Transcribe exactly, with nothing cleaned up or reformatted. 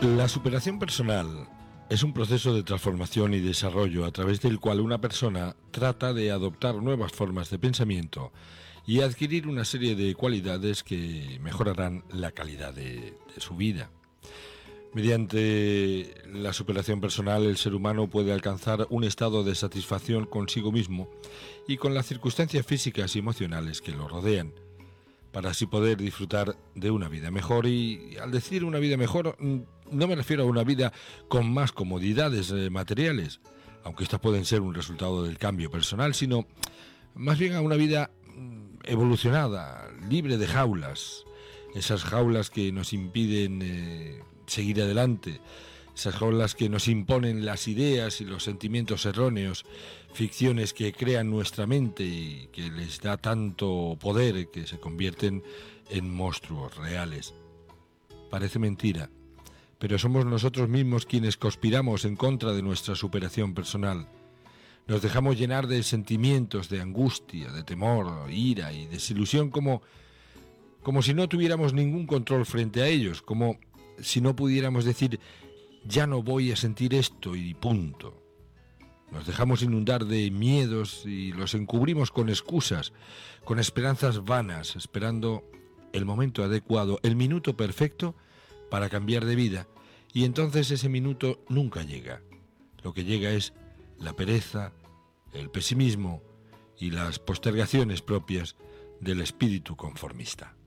La superación personal es un proceso de transformación y desarrollo a través del cual una persona trata de adoptar nuevas formas de pensamiento y adquirir una serie de cualidades que mejorarán la calidad de, de su vida. Mediante la superación personal, el ser humano puede alcanzar un estado de satisfacción consigo mismo y con las circunstancias físicas y emocionales que lo rodean, para así poder disfrutar de una vida mejor. Y al decir una vida mejor, no me refiero a una vida con más comodidades eh, materiales, aunque estas pueden ser un resultado del cambio personal, sino más bien a una vida evolucionada, libre de jaulas, esas jaulas que nos impiden eh, seguir adelante, esas jaulas que nos imponen las ideas y los sentimientos erróneos, ficciones que crean nuestra mente y que les da tanto poder que se convierten en monstruos reales. Parece mentira, pero somos nosotros mismos quienes conspiramos en contra de nuestra superación personal. Nos dejamos llenar de sentimientos de angustia, de temor, ira y desilusión como, como si no tuviéramos ningún control frente a ellos, como si no pudiéramos decir ya no voy a sentir esto y punto. Nos dejamos inundar de miedos y los encubrimos con excusas, con esperanzas vanas, esperando el momento adecuado, el minuto perfecto para cambiar de vida, y entonces ese minuto nunca llega. Lo que llega es la pereza, el pesimismo y las postergaciones propias del espíritu conformista.